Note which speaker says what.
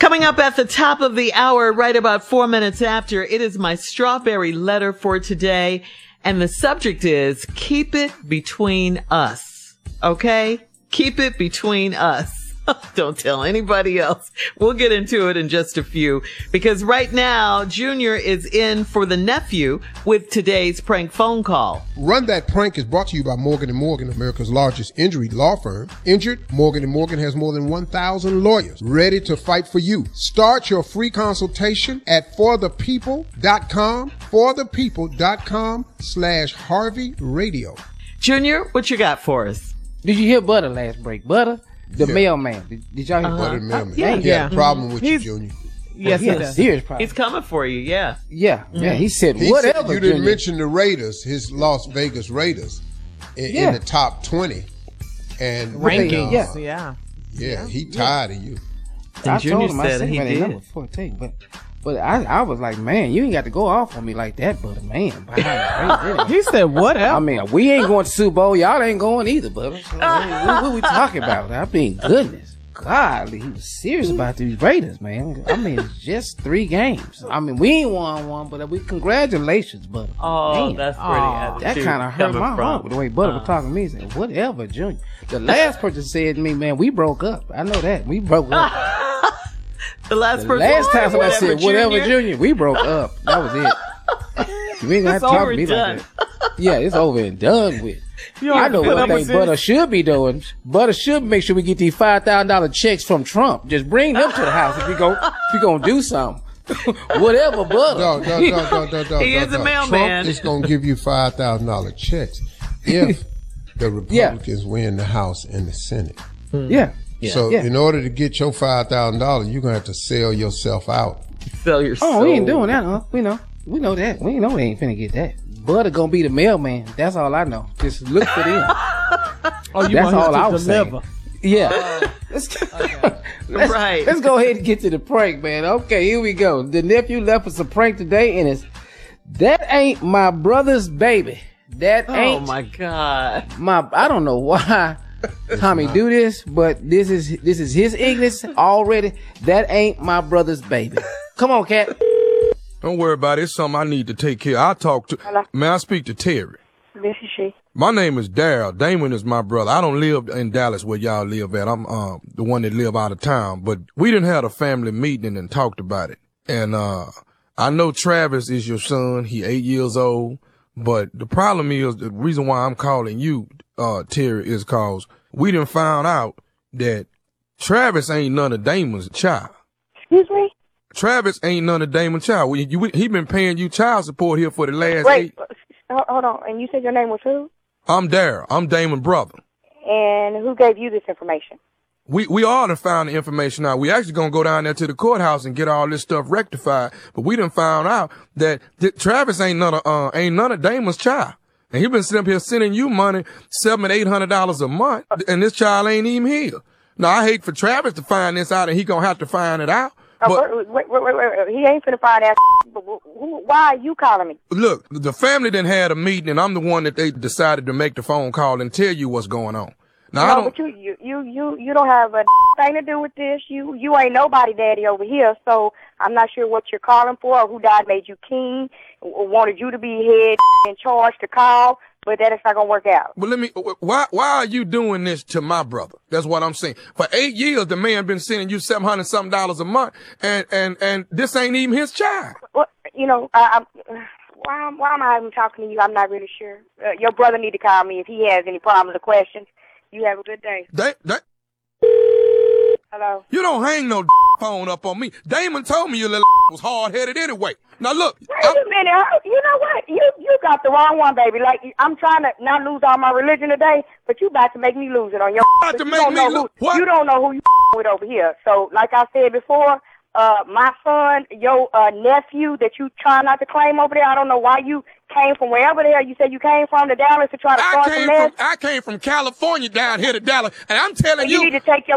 Speaker 1: Coming up at the top of the hour, right about 4 minutes after, it is my strawberry letter for today. And the subject is keep it between us. Okay? Keep it between us. Don't tell anybody else. We'll get into it in just a few, because right now, Junior is in for the nephew with today's prank phone call.
Speaker 2: Run That Prank is brought to you by Morgan & Morgan, America's largest injury law firm. Injured? Morgan & Morgan has more than 1,000 lawyers ready to fight for you. Start your free consultation at forthepeople.com, forthepeople.com/Harvey Radio.
Speaker 1: Junior, what you got for us?
Speaker 3: Did you hear Butter last break? Butter? The mailman. Did y'all hear
Speaker 2: Butter mailman?
Speaker 1: Yeah.
Speaker 2: He had a problem with you, Junior.
Speaker 1: Yes,
Speaker 3: he had a serious problem.
Speaker 1: He's coming for you, yeah.
Speaker 3: Yeah. He said,
Speaker 2: He
Speaker 3: whatever.
Speaker 2: said you didn't
Speaker 3: Junior.
Speaker 2: mention the Raiders, his Las Vegas Raiders, in the top 20. And
Speaker 4: rankings.
Speaker 3: Yeah.
Speaker 2: Yeah, he tired of you.
Speaker 3: I
Speaker 1: Junior
Speaker 3: told him, I
Speaker 1: said
Speaker 3: said
Speaker 1: he
Speaker 3: he
Speaker 1: did.
Speaker 3: number 14, but I was like, man, you ain't got to go off on me like that, Butter, man.
Speaker 4: He said, whatever.
Speaker 3: I mean, we ain't going to Super Bowl. Y'all ain't going either, Butter. So, what we talking about? I mean, goodness. God, he was serious about these Raiders, man. I mean, it's just 3 games. I mean, we ain't won one, but congratulations, Butter.
Speaker 1: Oh,
Speaker 3: Man,
Speaker 1: that's pretty.
Speaker 3: that kind of hurt my heart with the way Butter was talking to me. He said, whatever, Junior. The last person said to me, man, we broke up. I know that. We broke up.
Speaker 1: The last person.
Speaker 3: Last time somebody said, whatever,
Speaker 1: Junior.
Speaker 3: Junior, we broke up. That was it. You ain't got to talk to me like that. Yeah, it's over and done with. I know one thing Butter should be doing. Butter should make sure we get these $5,000 checks from Trump. Just bring them to the house if we gonna do something. Whatever, Butter.
Speaker 2: No.
Speaker 1: He is a mailman.
Speaker 2: Trump is going to give you $5,000 checks if the Republicans win the House and the Senate.
Speaker 3: Yeah.
Speaker 2: So in order to get your $5,000, you're going to have to sell yourself out.
Speaker 1: Sell your soul.
Speaker 3: Oh, we ain't doing that, huh? We know that. We know they ain't finna get that. Butter gonna be the mailman. That's all I know. Just look for them. That's all I was saying. Yeah. Let's go ahead and get to the prank, man. Okay, here we go. The nephew left us a prank today, and it's that ain't my brother's baby. That ain't.
Speaker 1: Oh my God.
Speaker 3: I don't know why Tommy do this, but this is his ignorance already. That ain't my brother's baby. Come on, cat.
Speaker 5: Don't worry about it. It's something I need to take care of. I'll talk to...
Speaker 6: Hello?
Speaker 5: May I speak to Terry?
Speaker 6: This is she.
Speaker 5: My name is Daryl. Damon is my brother. I don't live in Dallas where y'all live at. I'm the one that live out of town. But we didn't have a family meeting and talked about it. And I know Travis is your son. He 8 years old. But the problem is, the reason why I'm calling you, Terry, is cause we done found out that Travis ain't none of Damon's child.
Speaker 6: Excuse me?
Speaker 5: Travis ain't none of Damon's child. He been paying you child support here for the last
Speaker 6: Wait, hold on. And you said your name was who?
Speaker 5: I'm Daryl. I'm Damon's brother.
Speaker 6: And who gave you this information?
Speaker 5: We all done found the information out. We actually gonna go down there to the courthouse and get all this stuff rectified. But we done found out that Travis ain't none of Damon's child. And he been sitting up here sending you money, $700-800 a month, and this child ain't even here. Now I hate for Travis to find this out, and he gonna have to find it out. But
Speaker 6: Wait. He ain't finna find that. Why are you calling me?
Speaker 5: look, the family done had a meeting, and I'm the one that they decided to make the phone call and tell you what's going on. Now I don't.
Speaker 6: But you don't have a thing to do with this. You ain't nobody daddy over here. So I'm not sure what you're calling for, or who died made you king, or wanted you to be head in charge to call. But that is not gonna work out.
Speaker 5: But why are you doing this to my brother? That's what I'm saying. For 8 years, the man been sending you $700-something a month, and this ain't even his child.
Speaker 6: Well, why am I even talking to you? I'm not really sure. Your brother need to call me if he has any problems or questions. You have a good day. Hello?
Speaker 5: You don't hang no phone up on me. Damon told me your little was hard-headed anyway. Now look.
Speaker 6: Wait a minute. You know what? You got the wrong one, baby. Like, I'm trying to not lose all my religion today, but you about to make me lose it on your.
Speaker 5: About to make me lose what?
Speaker 6: You don't know who you with over here. So, like I said before, my son, your nephew that you try not to claim over there, I don't know why you came from wherever the hell you said you came from to Dallas to try to start some mess.
Speaker 5: I came from California down here to Dallas, and I'm telling
Speaker 6: you need to take your